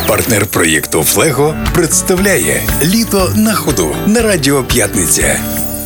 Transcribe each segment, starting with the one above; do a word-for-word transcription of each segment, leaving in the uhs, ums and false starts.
Партнер проєкту «Флего» представляє «Літо на ходу» на Радіо П'ятниця.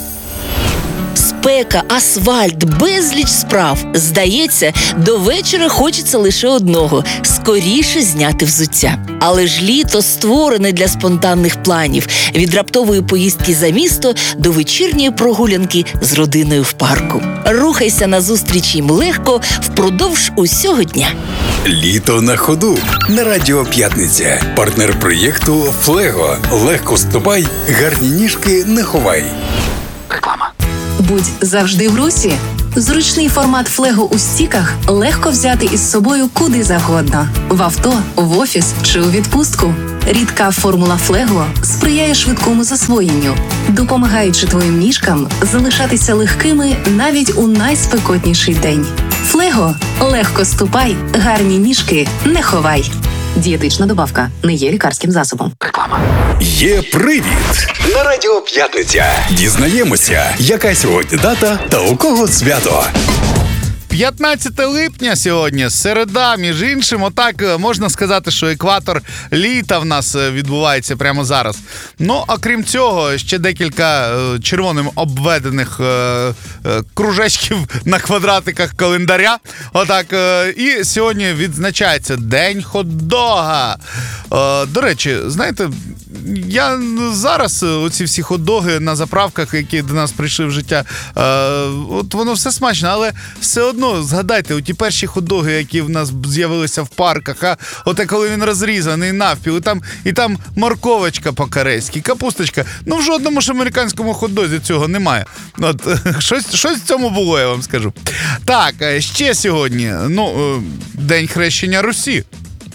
Спека, асфальт, безліч справ. Здається, до вечора хочеться лише одного – скоріше зняти взуття. Але ж літо створене для спонтанних планів. Від раптової поїздки за місто до вечірньої прогулянки з родиною в парку. Рухайся назустріч їм легко впродовж усього дня. «Літо на ходу» на Радіо П'ятниця. Партнер проєкту «Флего». Легко ступай, гарні ніжки не ховай. Реклама. Будь завжди в русі. Зручний формат флего у стіках легко взяти із собою куди завгодно. В авто, в офіс чи у відпустку. Рідка формула флего сприяє швидкому засвоєнню, допомагаючи твоїм ніжкам залишатися легкими навіть у найспекотніший день. Флего – легко ступай, гарні ніжки не ховай. Дієтична добавка не є лікарським засобом. Реклама. Є привід на Радіо П'ятниця. Дізнаємося, яка сьогодні дата та у кого свято. п'ятнадцяте липня сьогодні, середа, між іншим, отак можна сказати, що екватор літа в нас відбувається прямо зараз. Ну, окрім цього, ще декілька е, червоним обведених е, е, кружечків на квадратиках календаря. Отак, е, і сьогодні відзначається День хот-дога. Е, до речі, знаєте, я зараз оці всі хот-доги на заправках, які до нас прийшли в життя, е, от воно все смачно, але все одно Ну, згадайте, оті перші хот-доги, які в нас з'явилися в парках, а оте коли він розрізаний навпіл, і там, і там морковочка по-корейськи, капусточка. Ну, в жодному ж американському хот-дозі цього немає. От, щось, щось в цьому було, я вам скажу. Так, ще сьогодні, ну, День хрещення Русі.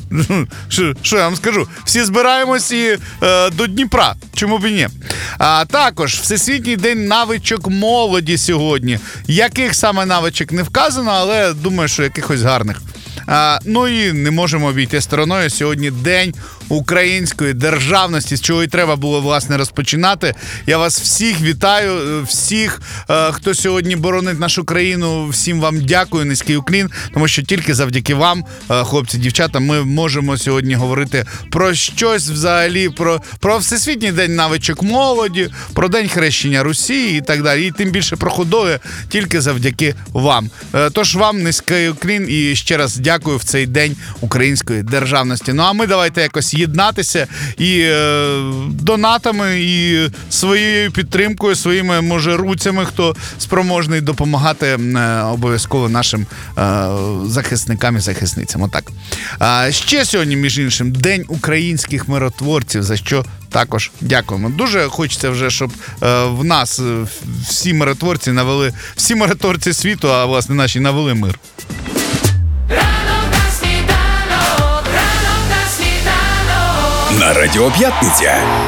Що я вам скажу? Всі збираємось і е, до Дніпра. Чому б і ні? А також Всесвітній день навичок молоді сьогодні. Яких саме навичок не вказано, але думаю, що якихось гарних. А, ну і не можемо обійти стороною. Сьогодні День української державності, з чого і треба було, власне, розпочинати. Я вас всіх вітаю, всіх, е, хто сьогодні боронить нашу країну, всім вам дякую, низький уклін, тому що тільки завдяки вам, е, хлопці, дівчата, ми можемо сьогодні говорити про щось взагалі, про, про Всесвітній день навичок молоді, про День хрещення Русі і так далі. І тим більше про хот-доги тільки завдяки вам. Е, тож вам низький уклін і ще раз дякую в цей День української державності. Ну а ми давайте якось єднатися і е, донатами, і своєю підтримкою, своїми, може, руцями, хто спроможний допомагати е, обов'язково нашим е, захисникам і захисницям. Отак. А ще сьогодні, між іншим, День українських миротворців, за що також дякуємо. Дуже хочеться вже, щоб е, в нас е, всі миротворці навели, всі миротворці світу, а власне наші, навели мир. На Радіо П'ятниця.